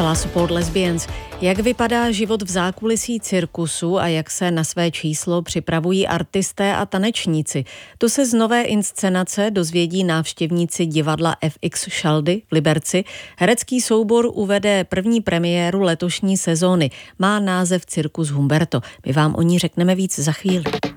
kapela Support Lesbians. Jak vypadá život v zákulisí cirkusu a jak se na své číslo připravují artisté a tanečníci? To se z nové inscenace dozvědí návštěvníci divadla FX Šaldy v Liberci. Herecký soubor uvede první premiéru letošní sezóny. Má název Cirkus Humberto. My vám o ní řekneme víc za chvíli.